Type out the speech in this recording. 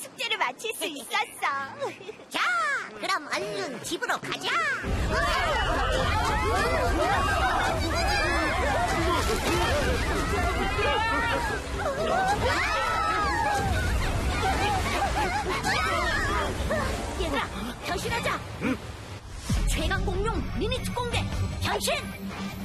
숙제를 마칠 수 있었어. 자, 그럼 얼른 집으로 가자. 얘들아, 변신하자. 최강 공룡 미니 특공대 변신.